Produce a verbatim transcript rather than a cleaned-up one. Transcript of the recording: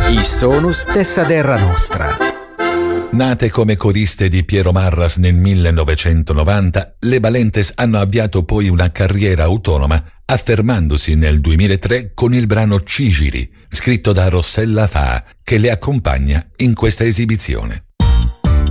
I sonus tessa terra nostra. Nate come coriste di Piero Marras nel millenovecentonovanta, le Valentes hanno avviato poi una carriera autonoma, affermandosi nel duemilatré con il brano Cigiri, scritto da Rossella Faa, che le accompagna in questa esibizione.